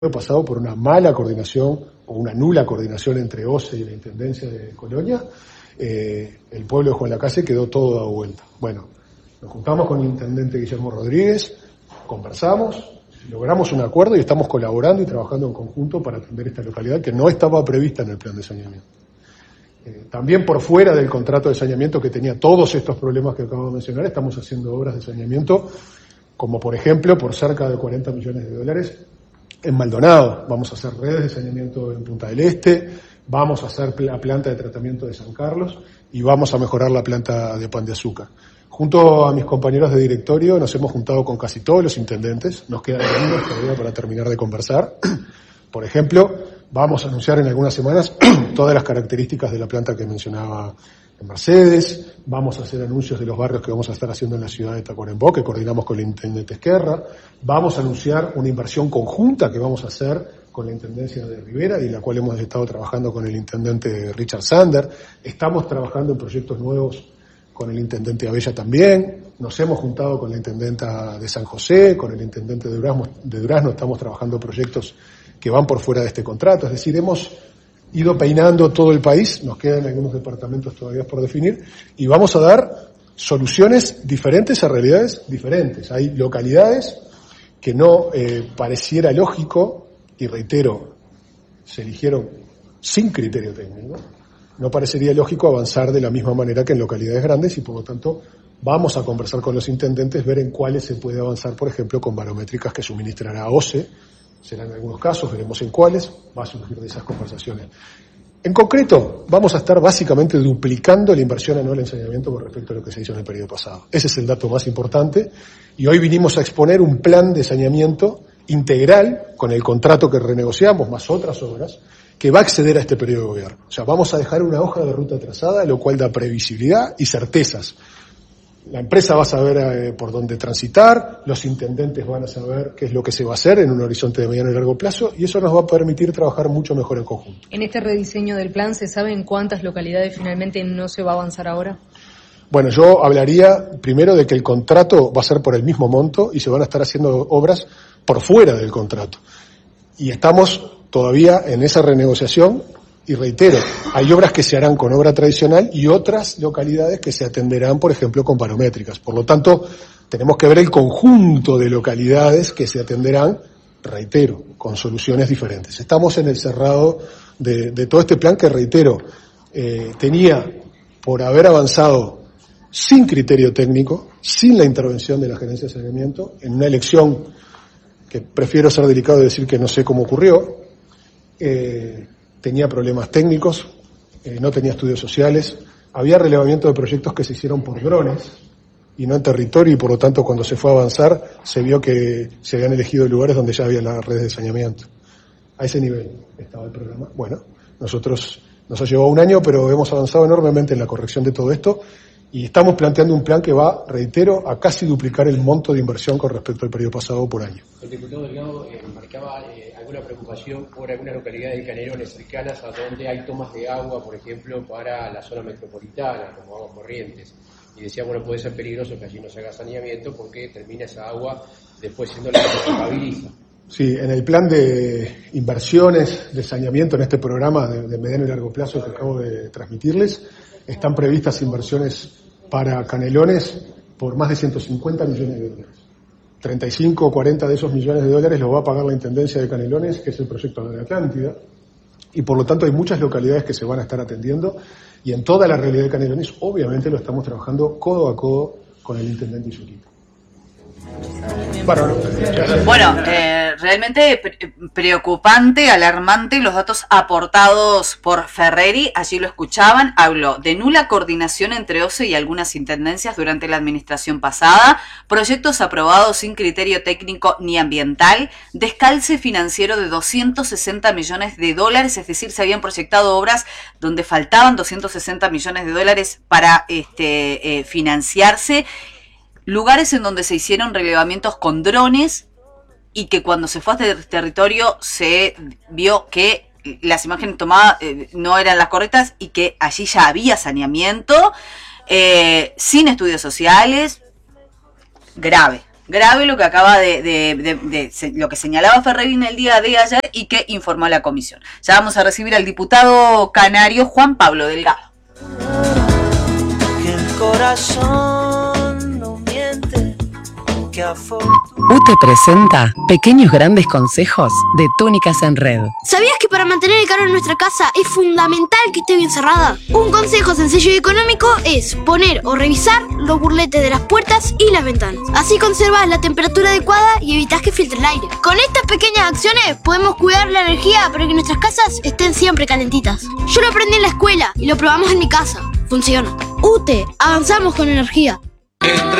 pasado por una mala coordinación o una nula coordinación entre OCE y la Intendencia de Colonia, el pueblo de Juan Lacase quedó todo dado vuelta. Bueno, nos juntamos con el intendente Guillermo Rodríguez, conversamos, logramos un acuerdo y estamos colaborando y trabajando en conjunto para atender esta localidad que no estaba prevista en el plan de saneamiento. También por fuera del contrato de saneamiento que tenía todos estos problemas que acabo de mencionar, estamos haciendo obras de saneamiento, como por ejemplo por cerca de 40 millones de dólares en Maldonado. Vamos a hacer redes de saneamiento en Punta del Este, vamos a hacer la planta de tratamiento de San Carlos y vamos a mejorar la planta de Pan de Azúcar. Junto a mis compañeros de directorio nos hemos juntado con casi todos los intendentes, nos quedan reuniones todavía para terminar de conversar. Por ejemplo, vamos a anunciar en algunas semanas todas las características de la planta que mencionaba en Mercedes, vamos a hacer anuncios de los barrios que vamos a estar haciendo en la ciudad de Tacuarembó, que coordinamos con el intendente Esquerra, vamos a anunciar una inversión conjunta que vamos a hacer con la Intendencia de Rivera y la cual hemos estado trabajando con el intendente Richard Sander, estamos trabajando en proyectos nuevos con el intendente Abella también, nos hemos juntado con la intendenta de San José, con el intendente de Durazno, estamos trabajando proyectos que van por fuera de este contrato, es decir, hemos ido peinando todo el país, nos quedan algunos departamentos todavía por definir, y vamos a dar soluciones diferentes a realidades diferentes. Hay localidades que no pareciera lógico, y reitero, se eligieron sin criterio técnico, no parecería lógico avanzar de la misma manera que en localidades grandes, y por lo tanto vamos a conversar con los intendentes, ver en cuáles se puede avanzar, por ejemplo, con barométricas que suministrará OCE, serán en algunos casos, veremos en cuáles, va a surgir de esas conversaciones. En concreto, vamos a estar básicamente duplicando la inversión anual en saneamiento con respecto a lo que se hizo en el periodo pasado. Ese es el dato más importante, y hoy vinimos a exponer un plan de saneamiento integral, con el contrato que renegociamos, más otras obras, que va a acceder a este periodo de gobierno. O sea, vamos a dejar una hoja de ruta trazada, lo cual da previsibilidad y certezas. La empresa va a saber por dónde transitar, los intendentes van a saber qué es lo que se va a hacer en un horizonte de mediano y largo plazo, y eso nos va a permitir trabajar mucho mejor en conjunto. En este rediseño del plan, ¿se sabe en cuántas localidades finalmente no se va a avanzar ahora? Bueno, yo hablaría primero de que el contrato va a ser por el mismo monto y se van a estar haciendo obras por fuera del contrato. Y estamos todavía en esa renegociación. Y reitero, hay obras que se harán con obra tradicional y otras localidades que se atenderán, por ejemplo, con barométricas. Por lo tanto, tenemos que ver el conjunto de localidades que se atenderán, reitero, con soluciones diferentes. Estamos en el cerrado de todo este plan que, reitero, tenía, por haber avanzado sin criterio técnico, sin la intervención de la Gerencia de Saneamiento, en una elección que prefiero ser delicado y decir que no sé cómo ocurrió, tenía problemas técnicos, no tenía estudios sociales, había relevamiento de proyectos que se hicieron por drones y no en territorio, y por lo tanto cuando se fue a avanzar se vio que se habían elegido lugares donde ya había las redes de saneamiento. A ese nivel estaba el programa. Bueno, nos ha llevado un año, pero hemos avanzado enormemente en la corrección de todo esto y estamos planteando un plan que va, reitero, a casi duplicar el monto de inversión con respecto al periodo pasado por año. El diputado Delgado marcaba alguna preocupación por algunas localidades de Canelones cercanas a donde hay tomas de agua, por ejemplo, para la zona metropolitana, como aguas corrientes. Y decía, bueno, puede ser peligroso que allí no se haga saneamiento porque termina esa agua después siendo la que se potabiliza. Sí, en el plan de inversiones de saneamiento en este programa de mediano y largo plazo que acabo de transmitirles, están previstas inversiones para Canelones por más de 150 millones de dólares. 35 o 40 de esos millones de dólares los va a pagar la Intendencia de Canelones, que es el proyecto de Atlántida, y por lo tanto hay muchas localidades que se van a estar atendiendo, y en toda la realidad de Canelones obviamente lo estamos trabajando codo a codo con el intendente y su equipo. Bueno, realmente preocupante, alarmante los datos aportados por Ferreri. Allí lo escuchaban, habló de nula coordinación entre OCE y algunas intendencias durante la administración pasada, proyectos aprobados sin criterio técnico ni ambiental, descalce financiero de 260 millones de dólares, es decir, se habían proyectado obras donde faltaban 260 millones de dólares para financiarse, lugares en donde se hicieron relevamientos con drones y que cuando se fue a este territorio se vio que las imágenes tomadas no eran las correctas y que allí ya había saneamiento, sin estudios sociales, grave, grave lo que acaba lo que señalaba Ferreri en el día de ayer y que informó a la comisión. Ya vamos a recibir al diputado canario Juan Pablo Delgado. Que el corazón no miente, que UTE presenta Pequeños Grandes Consejos de Túnicas en Red. ¿Sabías que para mantener el calor en nuestra casa es fundamental que esté bien cerrada? Un consejo sencillo y económico es poner o revisar los burletes de las puertas y las ventanas. Así conservas la temperatura adecuada y evitas que filtre el aire. Con estas pequeñas acciones podemos cuidar la energía para que nuestras casas estén siempre calentitas. Yo lo aprendí en la escuela y lo probamos en mi casa. Funciona. UTE, avanzamos con energía. entre